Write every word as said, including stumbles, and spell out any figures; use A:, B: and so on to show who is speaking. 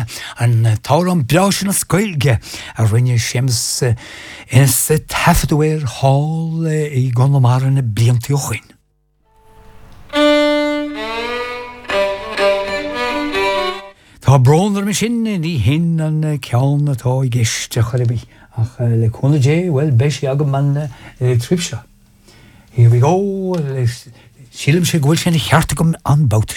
A: Ghana an táran breis na scoilge a rinne sémas ins tafadúir hall i Gonlamara na bliantiochain. Tá brónar me sin ní hin an ceann atá i gceiste choribí ach le cúna dé, well, beis agam man tripse. Here we go. Sílim sé ghfuil sin cheartagam an bát